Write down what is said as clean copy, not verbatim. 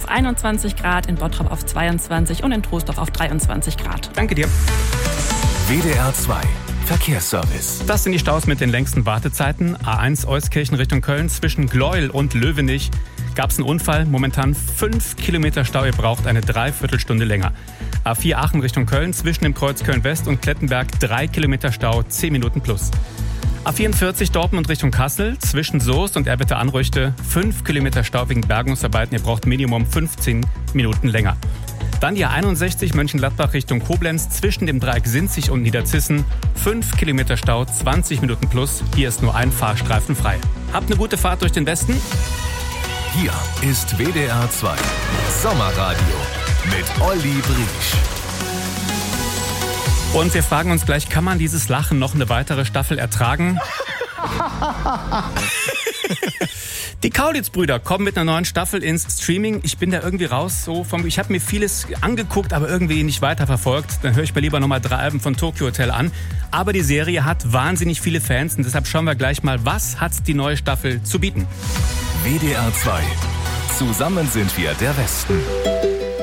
auf 21 Grad, in Bottrop auf 22 und in Troisdorf auf 23 Grad. Danke dir. WDR 2 Verkehrsservice. Das sind die Staus mit den längsten Wartezeiten. A1 Euskirchen Richtung Köln zwischen Gleuel und Löwenich gab es einen Unfall. Momentan 5 Kilometer Stau. Ihr braucht eine Dreiviertelstunde länger. A4 Aachen Richtung Köln zwischen dem Kreuz Köln-West und Klettenberg 3 Kilometer Stau, 10 Minuten plus. A44 Dortmund Richtung Kassel zwischen Soest und Erwitte-Anrüchte 5 Kilometer Stau wegen Bergungsarbeiten. Ihr braucht Minimum 15 Minuten länger. Dann die A61 Mönchengladbach Richtung Koblenz zwischen dem Dreieck Sinzig und Niederzissen. 5 Kilometer Stau, 20 Minuten plus. Hier ist nur ein Fahrstreifen frei. Habt eine gute Fahrt durch den Westen. Hier ist WDR 2 Sommerradio mit Olli Briesch. Und wir fragen uns gleich, kann man dieses Lachen noch eine weitere Staffel ertragen? Die Kaulitz-Brüder kommen mit einer neuen Staffel ins Streaming. Ich bin da irgendwie raus. Ich habe mir vieles angeguckt, aber irgendwie nicht weiterverfolgt. Dann höre ich mir lieber nochmal 3 Alben von Tokyo Hotel an. Aber die Serie hat wahnsinnig viele Fans und deshalb schauen wir gleich mal, was hat die neue Staffel zu bieten. WDR 2. Zusammen sind wir der Westen.